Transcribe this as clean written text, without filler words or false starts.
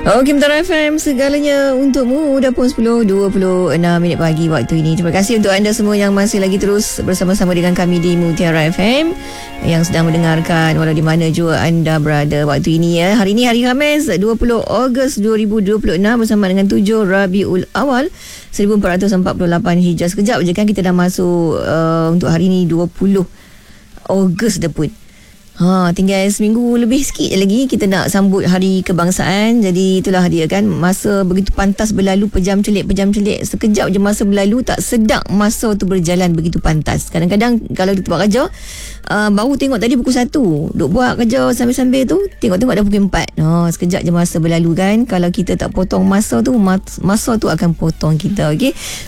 Okey, Mutiara FM, segalanya untukmu. Dah pun 10.26 minit pagi waktu ini. Terima kasih untuk anda semua yang masih lagi terus bersama-sama dengan kami di Mutiara FM, yang sedang mendengarkan walau di mana jua anda berada waktu ini ya. Hari ini hari Khamis 20 Ogos 2026 bersama dengan 7 Rabiul Awal 1448 Hijrah. Sekejap je kan kita dah masuk untuk hari ini 20 Ogos dah pun. Tinggal seminggu lebih sikit lagi kita nak sambut Hari Kebangsaan. Jadi itulah dia kan, masa begitu pantas berlalu, pejam celik. Sekejap je masa berlalu, tak sedap masa tu berjalan begitu pantas. Kadang-kadang kalau kita buat kerja, baru tengok tadi pukul 1, duk buat kerja sambil-sambil tu, tengok-tengok dah pukul 4. Sekejap je masa berlalu kan. Kalau kita tak potong masa tu, masa tu akan potong kita. Okey.